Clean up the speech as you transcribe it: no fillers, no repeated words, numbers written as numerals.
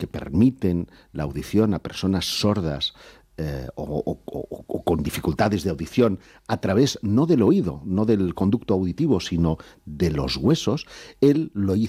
que permiten la audición a personas sordas con dificultades de audición a través no del oído, no del conducto auditivo, sino de los huesos, él lo hizo